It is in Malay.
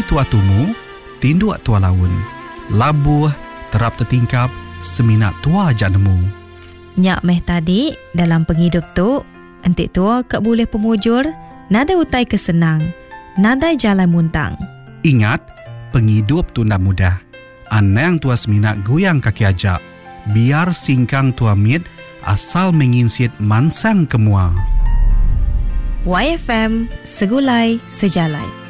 tua tumu, tinduk tua laun. Labuh, terap tertingkap, seminat tua jak nemu. Nyak meh tadi dalam penghidup tu, entik tua kak boleh pemujur, nada utai kesenang, nada jalan muntang. Ingat, penghidup tu ndak mudah. Anang tua seminat goyang kaki ajak. Biar singkang tua mit asal menginsit mansang kemua. YFM, segulai sejalai.